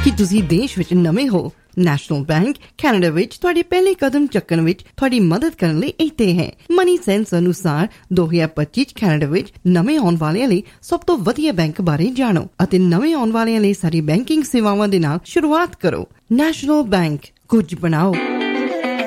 कि तुसी देश विच नवे हो। नैशनल बैंक कैनेडा विच तुहाडे पहले कदम चक्कण विच तुहाडी मदद करन लई इत्थे है। मनी सेंस अनुसार 2025 कैनेडा विच नवे आउण वालियां लई सब तो वधिया बैंक बारे जाणो अते नवे आउण वालियां लई सारी बैंकिंग सेवावां दे नाल शुरुआत करो। नैशनल बैंक, कुछ बनाओ।